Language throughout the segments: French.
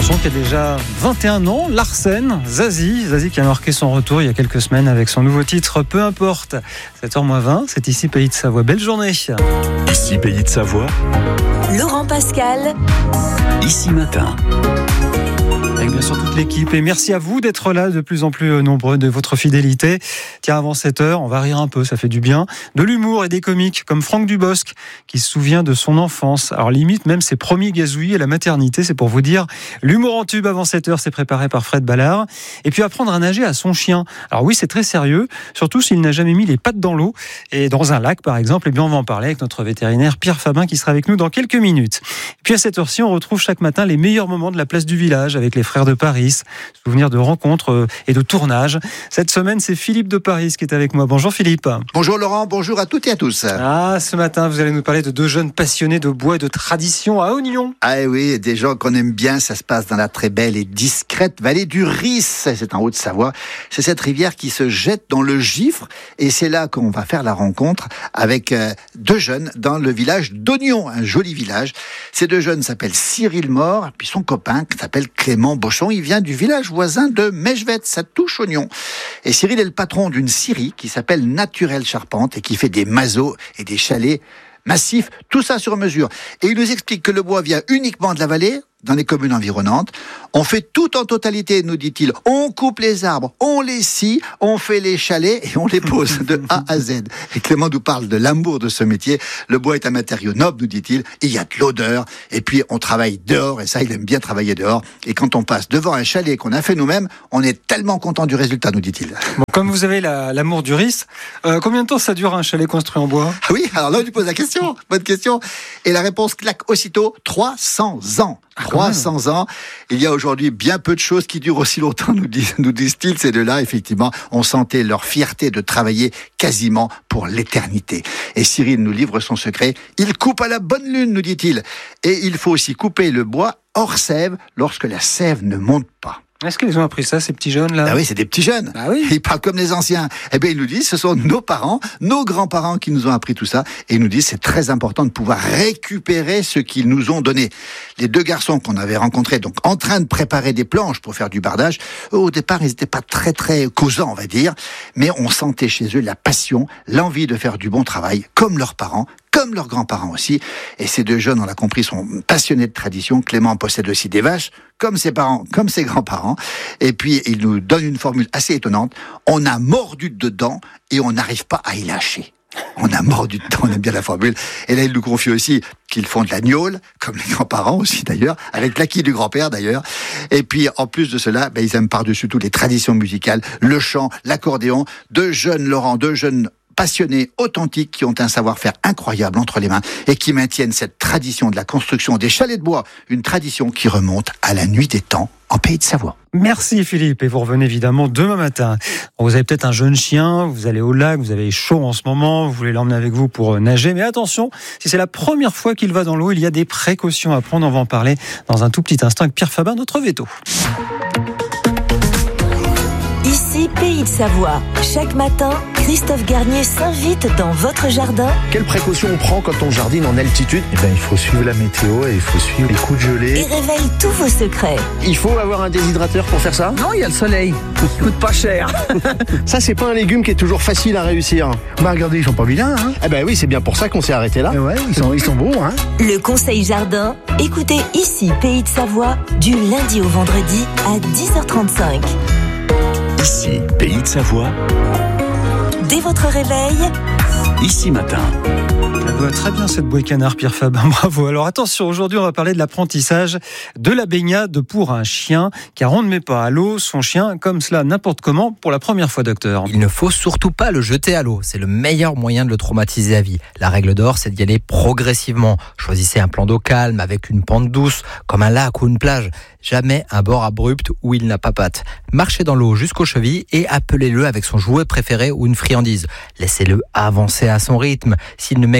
chanson qui a déjà 21 ans, Larsen, Zazie qui a marqué son retour il y a quelques semaines avec son nouveau titre Peu importe. 7h20, c'est ici Pays de Savoie. Belle journée. Ici Pays de Savoie. Laurent Pascal. Ici Matin. Avec bien sûr toute l'équipe et merci à vous d'être là de plus en plus nombreux, de votre fidélité. Tiens, avant 7h, on va rire un peu, ça fait du bien. De l'humour et des comiques comme Franck Dubosc qui se souvient de son enfance. Alors limite même ses premiers gazouillis à la maternité, c'est pour vous dire. L'humour en tube avant 7h, c'est préparé par Fred Ballard. Et puis apprendre à nager à son chien. Alors oui, c'est très sérieux, surtout s'il n'a jamais mis les pattes dans l'eau. Et dans un lac par exemple, eh bien on va en parler avec notre vétérinaire Pierre Fabin qui sera avec nous dans quelques minutes. Et puis à cette heure-ci, on retrouve chaque matin les meilleurs moments de la place du village avec les frères de Paris, souvenirs de rencontres et de tournages. Cette semaine, c'est Philippe de Paris qui est avec moi. Bonjour Philippe. Bonjour Laurent, bonjour à toutes et à tous. Ah, ce matin, vous allez nous parler de deux jeunes passionnés de bois et de tradition à Oignon. Ah oui, des gens qu'on aime bien, ça se passe dans la très belle et discrète vallée du Ris, c'est en Haute-Savoie. C'est cette rivière qui se jette dans le Gifre et c'est là qu'on va faire la rencontre avec deux jeunes dans le village d'Oignon, un joli village. Ces deux jeunes s'appellent Cyril Mort, puis son copain qui s'appelle Clément Bochon. Il vient du village voisin de Mechvet, ça touche Oignon. Et Cyril est le patron d'une scierie qui s'appelle Naturel Charpente et qui fait des masos et des chalets massifs, tout ça sur mesure. Et il nous explique que le bois vient uniquement de la vallée, dans les communes environnantes. On fait tout en totalité, nous dit-il. On coupe les arbres, on les scie, on fait les chalets et on les pose de A à Z. Et Clément nous parle de l'amour de ce métier. Le bois est un matériau noble, nous dit-il. Il y a de l'odeur. Et puis, on travaille dehors. Et ça, il aime bien travailler dehors. Et quand on passe devant un chalet qu'on a fait nous-mêmes, on est tellement content du résultat, nous dit-il. Bon, comme vous avez l'amour du Ris, combien de temps ça dure un chalet construit en bois ? Ah oui, alors là, on lui pose la question. Bonne question. Et la réponse claque aussitôt, 300 ans. 300 ans. Il y a aujourd'hui bien peu de choses qui durent aussi longtemps, nous disent-ils. Ces deux-là, effectivement, on sentait leur fierté de travailler quasiment pour l'éternité. Et Cyril nous livre son secret. Il coupe à la bonne lune, nous dit-il. Et il faut aussi couper le bois hors sève lorsque la sève ne monte pas. Est-ce qu'ils ont appris ça, ces petits jeunes là ? Ah oui, c'est des petits jeunes. Ah oui. Ils parlent comme les anciens. Eh bien, ils nous disent, ce sont nos parents, nos grands-parents qui nous ont appris tout ça. Et ils nous disent, c'est très important de pouvoir récupérer ce qu'ils nous ont donné. Les deux garçons qu'on avait rencontrés, donc en train de préparer des planches pour faire du bardage, au départ, ils n'étaient pas très causants, on va dire. Mais on sentait chez eux la passion, l'envie de faire du bon travail, comme leurs parents, comme leurs grands-parents aussi. Et ces deux jeunes, on l'a compris, sont passionnés de tradition. Clément possède aussi des vaches, comme ses parents, comme ses grands-parents. Et puis, il nous donne une formule assez étonnante. On a mordu dedans et on n'arrive pas à y lâcher. On a mordu dedans, on aime bien la formule. Et là, il nous confie aussi qu'ils font de la gnôle, comme les grands-parents aussi d'ailleurs, avec l'acquis du grand-père d'ailleurs. Et puis, en plus de cela, ils aiment par-dessus tout les traditions musicales, le chant, l'accordéon. Deux jeunes passionnés, authentiques, qui ont un savoir-faire incroyable entre les mains et qui maintiennent cette tradition de la construction des chalets de bois, une tradition qui remonte à la nuit des temps en Pays de Savoie. Merci Philippe, et vous revenez évidemment demain matin. Vous avez peut-être un jeune chien, vous allez au lac, vous avez chaud en ce moment, vous voulez l'emmener avec vous pour nager, mais attention, si c'est la première fois qu'il va dans l'eau, il y a des précautions à prendre, on va en parler dans un tout petit instant avec Pierre Fabin, notre veto. Ici, Pays de Savoie. Chaque matin, Christophe Garnier s'invite dans votre jardin. Quelles précautions on prend quand on jardine en altitude ? Il faut suivre la météo et il faut suivre les coups de Et gelée. révèle tous vos secrets. Il faut avoir un déshydrateur pour faire ça ? Non, il y a le soleil. Il coûte pas cher. Ça, c'est pas un légume qui est toujours facile à réussir. Bah regardez, ils sont pas vilains, hein. Eh ben oui, c'est bien pour ça qu'on s'est arrêté là. Et ouais, ils sont beaux, hein. Le conseil jardin, écoutez ici, Pays de Savoie, du lundi au vendredi à 10h35. Ici Pays de Savoie. Dès votre réveil, Ici Matin. Elle voit très bien cette bouée canard, Pierre Fabin, bravo. Alors attention, aujourd'hui on va parler de l'apprentissage de la baignade pour un chien, car on ne met pas à l'eau son chien comme cela n'importe comment pour la première fois, docteur. Il ne faut surtout pas le jeter à l'eau, c'est le meilleur moyen de le traumatiser à vie. La règle d'or, c'est d'y aller progressivement. Choisissez un plan d'eau calme avec une pente douce, comme un lac ou une plage. Jamais un bord abrupt où il n'a pas patte. Marchez dans l'eau jusqu'aux chevilles et appelez-le avec son jouet préféré ou une friandise. Laissez-le avancer à son rythme. S'il ne met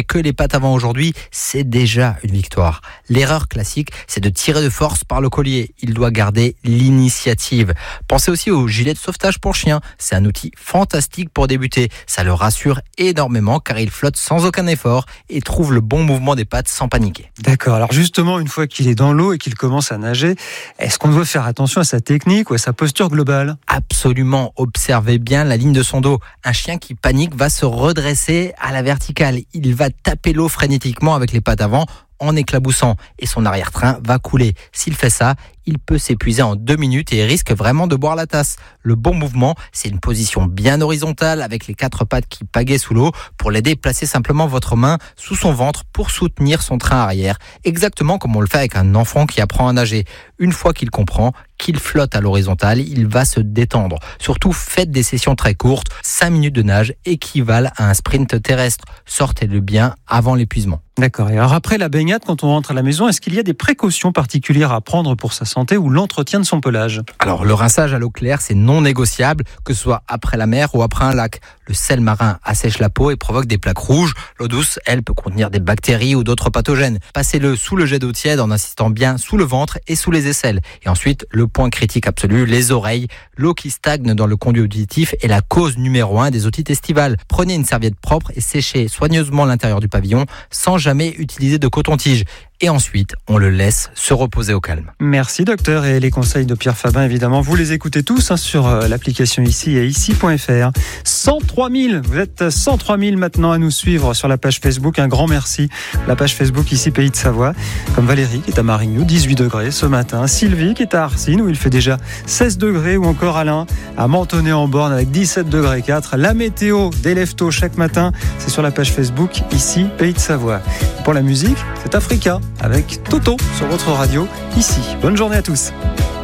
que les pattes avant aujourd'hui, c'est déjà une victoire. L'erreur classique, c'est de tirer de force par le collier. Il doit garder l'initiative. Pensez aussi au gilet de sauvetage pour chien. C'est un outil fantastique pour débuter. Ça le rassure énormément car il flotte sans aucun effort et trouve le bon mouvement des pattes sans paniquer. D'accord. Alors justement, une fois qu'il est dans l'eau et qu'il commence à nager, est-ce qu'on doit faire attention à sa technique ou à sa posture globale ? Absolument. Observez bien la ligne de son dos. Un chien qui panique va se redresser à la verticale. Il va taper l'eau frénétiquement avec les pattes avant en éclaboussant et son arrière-train va couler. S'il fait ça, il peut s'épuiser en 2 minutes et risque vraiment de boire la tasse. Le bon mouvement, c'est une position bien horizontale avec les 4 pattes qui pagaient sous l'eau. Pour l'aider, placez simplement votre main sous son ventre pour soutenir son train arrière, exactement comme on le fait avec un enfant qui apprend à nager. Une fois qu'il comprend qu'il flotte à l'horizontale, il va se détendre. Surtout, faites des sessions très courtes. 5 minutes de nage équivalent à un sprint terrestre. Sortez-le bien avant l'épuisement. D'accord. Et alors après la baignade, quand on rentre à la maison, est-ce qu'il y a des précautions particulières à prendre pour sa santé ou l'entretien de son pelage ? Alors, le rinçage à l'eau claire, c'est non négociable, que ce soit après la mer ou après un lac. Le sel marin assèche la peau et provoque des plaques rouges. L'eau douce, elle, peut contenir des bactéries ou d'autres pathogènes. Passez-le sous le jet d'eau tiède en insistant bien sous le ventre et sous les aisselles. Et ensuite, le point critique absolu, les oreilles. L'eau qui stagne dans le conduit auditif est la cause numéro 1 des otites estivales. Prenez une serviette propre et séchez soigneusement l'intérieur du pavillon sans jamais utiliser de coton-tige. Et ensuite, on le laisse se reposer au calme. Merci docteur, et les conseils de Pierre Fabin, évidemment, vous les écoutez tous sur l'application Ici et ici.fr. 103 000, vous êtes 103 000 maintenant à nous suivre sur la page Facebook. Un grand merci. La page Facebook Ici Pays de Savoie, comme Valérie qui est à Marignou, 18 degrés ce matin. Sylvie qui est à Arcine où il fait déjà 16 degrés, ou encore Alain à Mentonnet-en-Borne avec 17 degrés 4. La météo des lève-tôt chaque matin, c'est sur la page Facebook Ici Pays de Savoie. Pour la musique, c'est Africa avec Toto sur votre radio ici. Bonne journée à tous.